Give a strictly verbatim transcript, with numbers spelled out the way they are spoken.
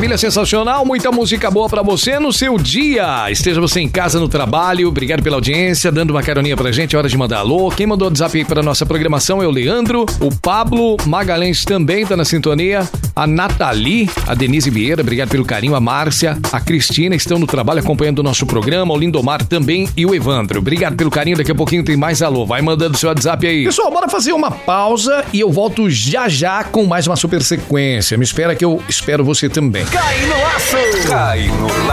maravilha, sensacional, muita música boa pra você no seu dia. Esteja você em casa, no trabalho, obrigado pela audiência, dando uma caroninha pra gente, é hora de mandar alô. Quem mandou o WhatsApp aí pra nossa programação é o Leandro, o Pablo Magalhães também tá na sintonia, a Nathalie, a Denise Vieira, obrigado pelo carinho, a Márcia, a Cristina estão no trabalho acompanhando o nosso programa, o Lindomar também e o Evandro. Obrigado pelo carinho, daqui a pouquinho tem mais alô, vai mandando seu WhatsApp aí. Pessoal, bora fazer uma pausa e eu volto já já com mais uma super sequência. Me espera que eu espero você também. Cai no laço! Cai no laço!